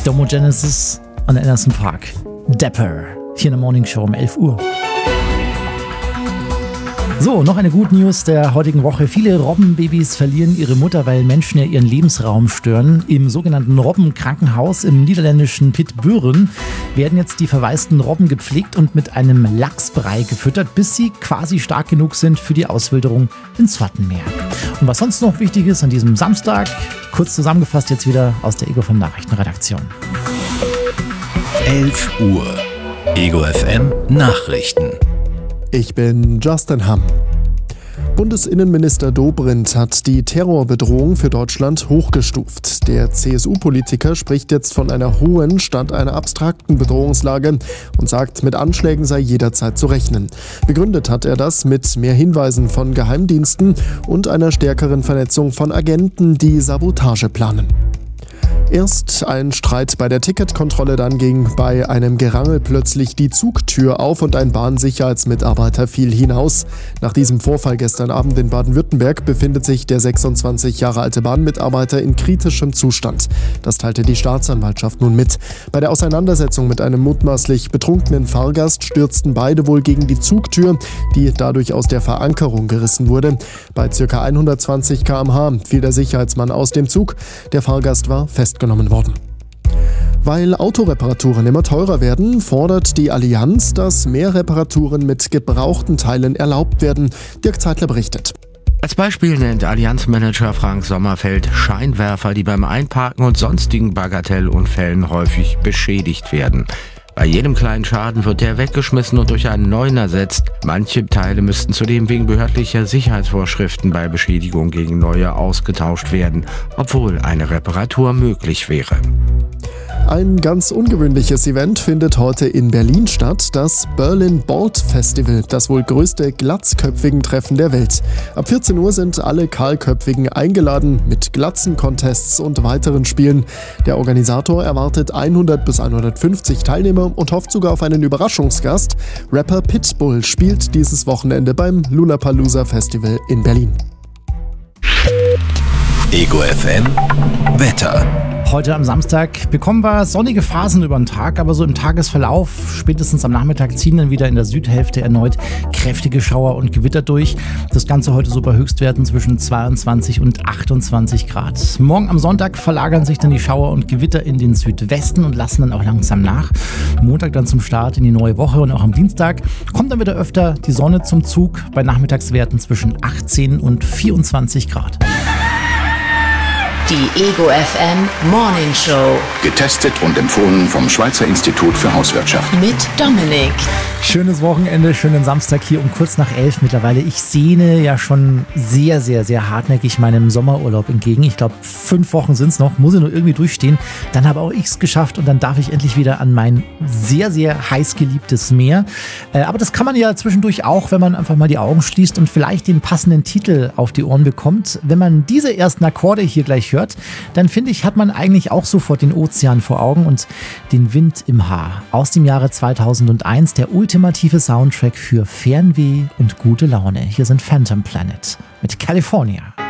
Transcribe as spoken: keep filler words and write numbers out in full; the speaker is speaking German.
Domo Genesis an Anderson Park. Dapper, hier in der Morning Show um elf Uhr. So, noch eine Good News der heutigen Woche. Viele Robbenbabys verlieren ihre Mutter, weil Menschen ja ihren Lebensraum stören. Im sogenannten Robbenkrankenhaus im niederländischen Pieterburen werden jetzt die verwaisten Robben gepflegt und mit einem Lachsbrei gefüttert, bis sie quasi stark genug sind für die Auswilderung ins Wattenmeer. Und was sonst noch wichtig ist an diesem Samstag, kurz zusammengefasst jetzt wieder aus der Ego von Nachrichtenredaktion. elf Uhr. Ego F M Nachrichten. Ich bin Justin Hamm. Bundesinnenminister Dobrindt hat die Terrorbedrohung für Deutschland hochgestuft. Der C S U-Politiker spricht jetzt von einer hohen statt einer abstrakten Bedrohungslage und sagt, mit Anschlägen sei jederzeit zu rechnen. Begründet hat er das mit mehr Hinweisen von Geheimdiensten und einer stärkeren Vernetzung von Agenten, die Sabotage planen. Erst ein Streit bei der Ticketkontrolle, dann ging bei einem Gerangel plötzlich die Zugtür auf und ein Bahnsicherheitsmitarbeiter fiel hinaus. Nach diesem Vorfall gestern Abend in Baden-Württemberg befindet sich der sechsundzwanzig Jahre alte Bahnmitarbeiter in kritischem Zustand. Das teilte die Staatsanwaltschaft nun mit. Bei der Auseinandersetzung mit einem mutmaßlich betrunkenen Fahrgast stürzten beide wohl gegen die Zugtür, die dadurch aus der Verankerung gerissen wurde. Bei ca. hundertzwanzig Kilometer pro Stunde fiel der Sicherheitsmann aus dem Zug. Der Fahrgast war festgenommen worden. Weil Autoreparaturen immer teurer werden, fordert die Allianz, dass mehr Reparaturen mit gebrauchten Teilen erlaubt werden. Dirk Zeitler berichtet. Als Beispiel nennt Allianzmanager Frank Sommerfeld Scheinwerfer, die beim Einparken und sonstigen Bagatellunfällen häufig beschädigt werden. Bei jedem kleinen Schaden wird der weggeschmissen und durch einen neuen ersetzt. Manche Teile müssten zudem wegen behördlicher Sicherheitsvorschriften bei Beschädigung gegen neue ausgetauscht werden, obwohl eine Reparatur möglich wäre. Ein ganz ungewöhnliches Event findet heute in Berlin statt, das Berlin Bald Festival, das wohl größte glatzköpfigen Treffen der Welt. Ab vierzehn Uhr sind alle Kahlköpfigen eingeladen mit Glatzen-Contests und weiteren Spielen. Der Organisator erwartet hundert bis hundertfünfzig Teilnehmer und hofft sogar auf einen Überraschungsgast. Rapper Pitbull spielt dieses Wochenende beim Lollapalooza Festival in Berlin. Ego F M Wetter. Heute am Samstag bekommen wir sonnige Phasen über den Tag, aber so im Tagesverlauf, spätestens am Nachmittag, ziehen dann wieder in der Südhälfte erneut kräftige Schauer und Gewitter durch. Das Ganze heute so bei Höchstwerten zwischen zweiundzwanzig und achtundzwanzig Grad. Morgen am Sonntag verlagern sich dann die Schauer und Gewitter in den Südwesten und lassen dann auch langsam nach. Montag dann zum Start in die neue Woche und auch am Dienstag kommt dann wieder öfter die Sonne zum Zug bei Nachmittagswerten zwischen achtzehn und vierundzwanzig Grad. Die Ego F M Morning Show. Getestet und empfohlen vom Schweizer Institut für Hauswirtschaft. Mit Dominik. Schönes Wochenende, schönen Samstag hier um kurz nach elf mittlerweile. Ich sehne ja schon sehr, sehr, sehr hartnäckig meinem Sommerurlaub entgegen. Ich glaube, fünf Wochen sind es noch, muss ich nur irgendwie durchstehen. Dann habe auch ich es geschafft und dann darf ich endlich wieder an mein sehr, sehr heiß geliebtes Meer. Äh, aber das kann man ja zwischendurch auch, wenn man einfach mal die Augen schließt und vielleicht den passenden Titel auf die Ohren bekommt. Wenn man diese ersten Akkorde hier gleich hört, dann finde ich, hat man eigentlich auch sofort den Ozean vor Augen und den Wind im Haar. Aus dem Jahre zweitausendeins, der ultimative Soundtrack für Fernweh und gute Laune. Hier sind Phantom Planet mit California.